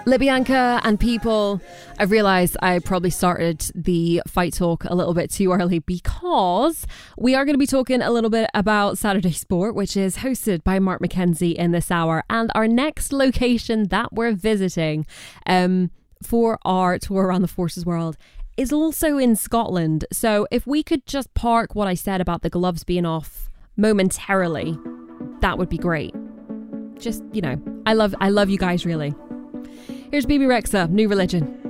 Libyanka and people, I realised I probably started the fight talk a little bit too early because we are going to be talking a little bit about Saturday Sport, which is hosted by Mark McKenzie in this hour. And our next location that we're visiting for our tour around the Forces World is also in Scotland. So if we could just park what I said about the gloves being off momentarily, that would be great. Just, I love you guys, really. Here's BB Rexa, New Religion.